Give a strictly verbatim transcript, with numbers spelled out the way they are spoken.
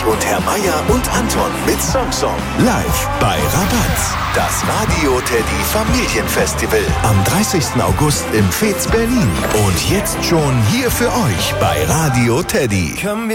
Ulrich und Herr Meier und Anton mit Samsung. Live bei Rabatz. Das Radio Teddy Familienfestival am dreißigsten August im Fez Berlin. Und jetzt schon hier für euch bei Radio Teddy.